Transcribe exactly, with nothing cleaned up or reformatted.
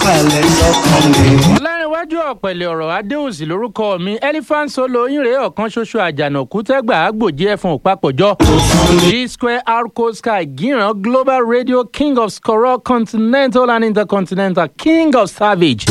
sọ̀kalẹ̀ sọ́kàn mi. ọlárẹ̀wájú ọ̀pẹ̀lẹ̀ ọ̀rọ̀ adéòsì lórúkọ mi elephant solo yìnrè ọ̀kan ṣoṣo àjànàkú tẹ́gbà àgbòjì ẹ̀fọn òpapọ̀jọ́ g square arco sky gíran global radio king of scorol continental and intercontinental king of savage